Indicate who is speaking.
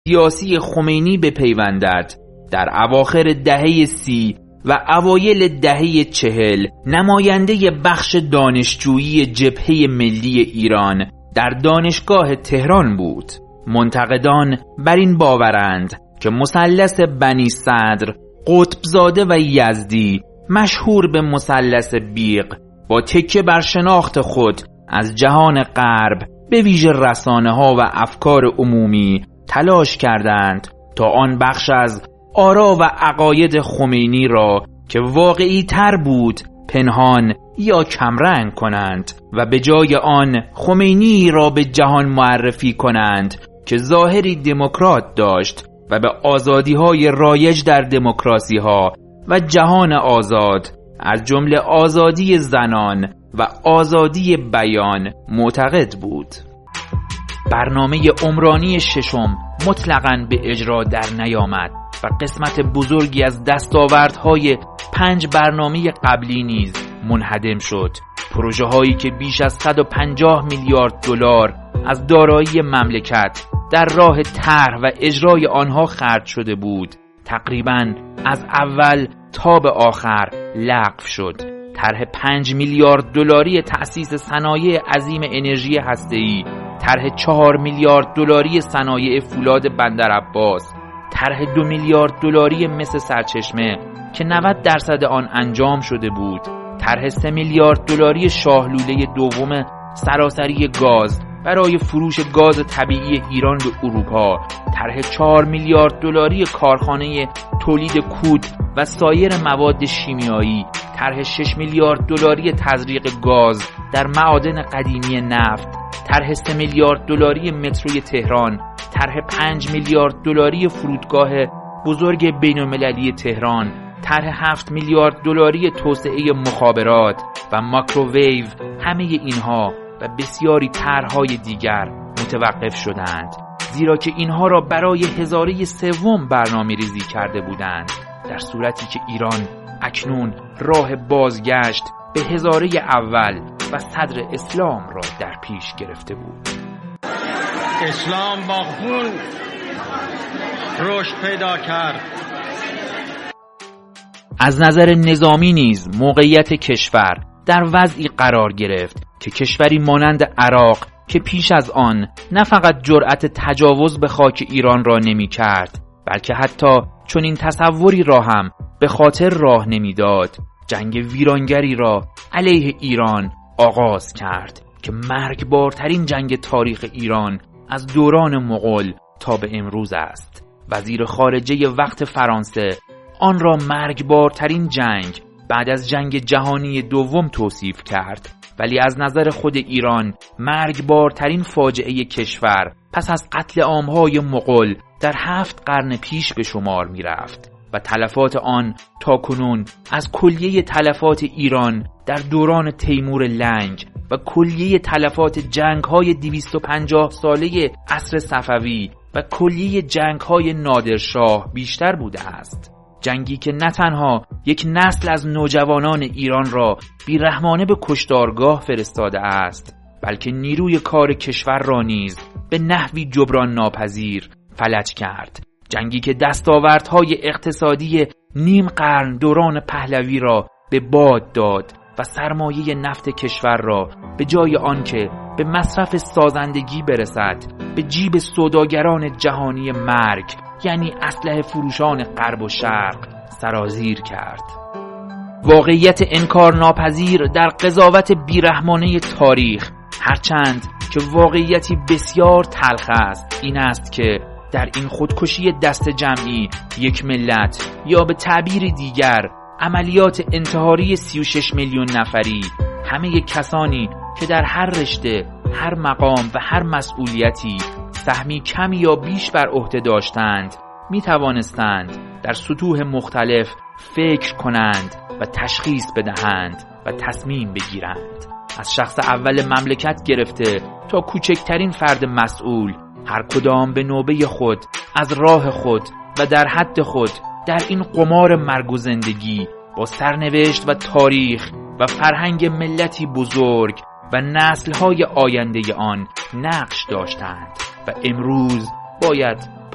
Speaker 1: سیاسی خمینی بپیوندد. در اواخر دهه 30 و اوایل دهه 40 نماینده بخش دانشجویی جبهه ملی ایران در دانشگاه تهران بود. منتقدان بر این باورند که مثلث بنی صدر، قطبزاده و یزدی مشهور به مثلث بیق با تکیه بر شناخت خود از جهان غرب به ویژه رسانه‌ها و افکار عمومی تلاش کردند تا آن بخش از آرا و عقاید خمینی را که واقعی تر بود پنهان یا کمرنگ کنند و به جای آن خمینی را به جهان معرفی کنند که ظاهری دموکرات داشت و به آزادی‌های رایج در دموکراسی‌ها و جهان آزاد از جمله آزادی زنان و آزادی بیان معتقد بود. برنامه عمرانی ششم مطلقاً به اجرا در نیامد و قسمت بزرگی از دستاوردهای 5 برنامه قبلی نیز منهدم شد. پروژه هایی که بیش از 150 میلیارد دلار از دارایی مملکت در راه طرح و اجرای آنها خرج شده بود تقریباً از اول تا به آخر لغو شد. طرح 5 میلیارد دلاری تأسیس صنایع عظیم انرژی هسته‌ای، طرح 4 میلیارد دلاری صنایع فولاد بندرعباس، طرح 2 میلیارد دلاری مس سرچشمه که 90% آن انجام شده بود، طرح 3 میلیارد دلاری شاهلوله دوم سراسری گاز برای فروش گاز طبیعی ایران به اروپا، طرح 4 میلیارد دلاری کارخانه تولید کود و سایر مواد شیمیایی، طرح 6 میلیارد دلاری تزریق گاز در معادن قدیمی نفت، طرح 3 میلیارد دلاری متروی تهران، طرح 5 میلیارد دلاری فرودگاه بزرگ بین‌المللی تهران، طرح 7 میلیارد دلاری توسعه مخابرات و ماکروویو. همه اینها و بسیاری طرح‌های دیگر متوقف شدند، زیرا که اینها را برای هزاره سوم برنامه‌ریزی کرده بودند، در صورتی که ایران اکنون راه بازگشت به هزاره اول و صدر اسلام را در پیش گرفته بود.
Speaker 2: اسلام با خون رشد پیدا کرد.
Speaker 1: از نظر نظامی نیز موقعیت کشور در وضعی قرار گرفت که کشوری مانند عراق که پیش از آن نه فقط جرأت تجاوز به خاک ایران را نمی کرد بلکه حتی چنین تصوری را هم به خاطر راه نمی داد، جنگ ویرانگری را علیه ایران آغاز کرد که مرگبارترین جنگ تاریخ ایران از دوران مغول تا به امروز است. وزیر خارجه وقت فرانسه آن را مرگبارترین جنگ بعد از جنگ جهانی دوم توصیف کرد، ولی از نظر خود ایران مرگبارترین فاجعه کشور پس از قتل عام‌های مغول در 7 قرن پیش به شمار می رفت و تلفات آن تاکنون از کلیه تلفات ایران در دوران تیمور لنگ و کلیه تلفات جنگ‌های 250 ساله عصر صفوی و کلیه جنگ‌های نادرشاه بیشتر بوده است. جنگی که نه تنها یک نسل از نوجوانان ایران را بی‌رحمانه به کشتارگاه فرستاده است، بلکه نیروی کار کشور را نیز به نحوی جبران ناپذیر فلج کرد. جنگی که دستاوردهای اقتصادی نیم قرن دوران پهلوی را به باد داد و سرمایه نفت کشور را به جای آنکه به مصرف سازندگی برسد به جیب سوداگران جهانی مرگ یعنی اسلحه فروشان غرب و شرق سرازیر کرد. واقعیت انکار ناپذیر در قضاوت بیرحمانه تاریخ، هرچند که واقعیتی بسیار تلخ است، این است که در این خودکشی دست جمعی یک ملت یا به تعبیر دیگر عملیات انتحاری 36 میلیون نفری، همه کسانی که در هر رشته، هر مقام و هر مسئولیتی سهمی کمی یا بیش بر عهده داشتند می توانستند در سطوح مختلف فکر کنند و تشخیص بدهند و تصمیم بگیرند. از شخص اول مملکت گرفته تا کوچکترین فرد مسئول، هر کدام به نوبه خود از راه خود و در حد خود در این قمار مرگ و زندگی با سرنوشت و تاریخ و فرهنگ ملتی بزرگ و نسل‌های آینده آن نقش داشتند و امروز باید